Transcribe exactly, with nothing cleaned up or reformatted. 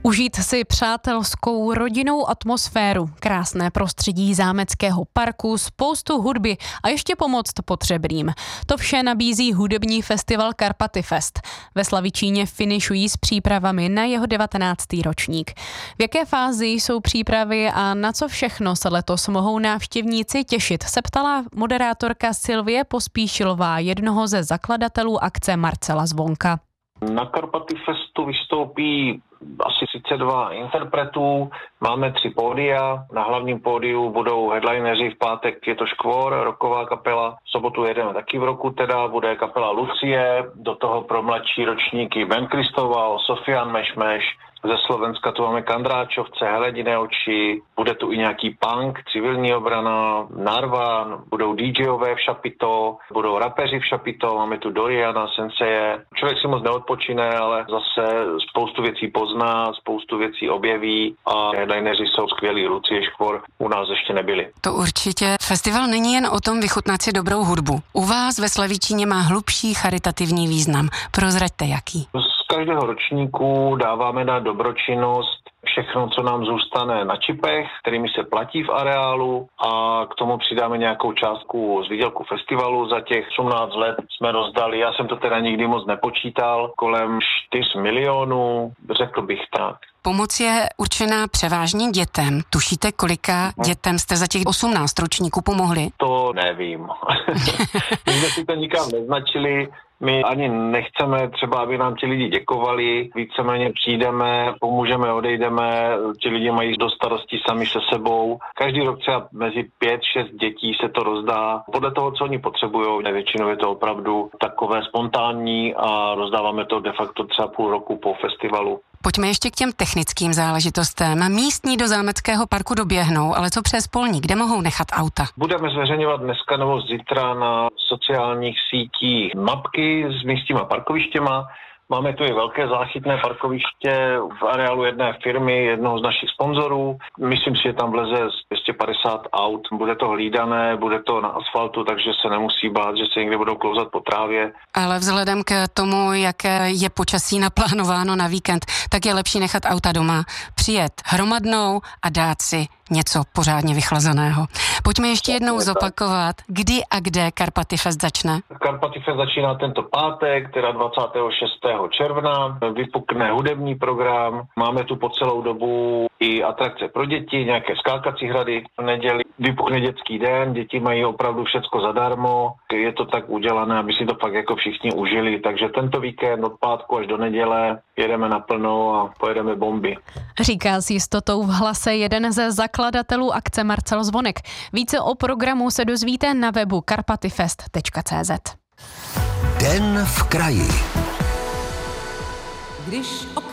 Užít si přátelskou rodinnou atmosféru, krásné prostředí zámeckého parku, spoustu hudby a ještě pomoct potřebným. To vše nabízí hudební festival Karpaty Fest. Ve Slavičíně finišují s přípravami na jeho devatenáctý ročník. V jaké fázi jsou přípravy a na co všechno se letos mohou návštěvníci těšit, se ptala moderátorka Silvie Pospíšilová, jednoho ze zakladatelů akce Marcela Zvonka. Na Karpaty Festu vystoupí asi třicet dva interpretů, máme tři pódia, na hlavním pódiu budou headlineři, v pátek je to Škvor, rocková kapela, v sobotu jedeme taky v roku teda, bude kapela Lucie, do toho pro mladší ročníky Ben Kristoval, Sofian Mešmeš, ze Slovenska tu máme Kandráčovce, Helediné oči, bude tu i nějaký punk, civilní obrana, Narvan, budou DJové v Šapito, budou rapeři v Šapito, máme tu Doriana, Senseje. Člověk si moc neodpočine, ale zase spoustu věcí pozná, spoustu věcí objeví a headlineři jsou skvělí, Lucie, Škvor u nás ještě nebyli. To určitě. Festival není jen o tom vychutnat si dobrou hudbu. U vás ve Slavičíně má hlubší charitativní význam. Prozraďte jaký. Z každého ročníku dáváme na dobročinnost všechno, co nám zůstane na čipech, kterými se platí v areálu, a k tomu přidáme nějakou částku z výdělku festivalu. Za těch osmnáct let jsme rozdali, já jsem to teda nikdy moc nepočítal, kolem čtyři milionů, řekl bych tak. Pomoc je určená převážně dětem. Tušíte, kolika dětem jste za těch osmnáct ročníků pomohli? To nevím. My jsme si to nikam neznačili. My ani nechceme třeba, aby nám ti lidi děkovali, víceméně přijdeme, pomůžeme, odejdeme, ti lidi mají dost starostí sami se sebou. Každý rok třeba mezi pět, šest dětí se to rozdá. Podle toho, co oni potřebují, většinou je to opravdu takové spontánní a rozdáváme to de facto třeba půl roku po festivalu. Pojďme ještě k těm technickým záležitostem. Místní do zámeckého parku doběhnou, ale co přes polní, kde mohou nechat auta? Budeme zveřejňovat dneska nebo zítra na sociálních sítích mapky s místníma parkovištěma. Máme tu i velké záchytné parkoviště v areálu jedné firmy, jednoho z našich sponzorů. Myslím si, že tam vleze dvě stě padesát aut. Bude to hlídané, bude to na asfaltu, takže se nemusí bát, že se někde budou klouzat po trávě. Ale vzhledem k tomu, jaké je počasí naplánováno na víkend, tak je lepší nechat auta doma, přijet hromadnou a dát si něco pořádně vychlazeného. Pojďme ještě jednou zopakovat, kdy a kde Karpaty Fest začne. Karpaty Fest začíná tento pátek, teda dvacátého šestého června. Vypukne hudební program. Máme tu po celou dobu i atrakce pro děti, nějaké skákací hrady. V neděli vypukne dětský den, děti mají opravdu všecko zadarmo. Je to tak udělané, aby si to fakt jako všichni užili. Takže tento víkend od pátku až do neděle jedeme naplno a pojedeme bomby. Říká s jistotou v hlase jeden ze zakladatelů akce Marcel Zvonek. Více o programu se dozvíte na webu karpatyfest tečka cé zet. Den v kraji. Když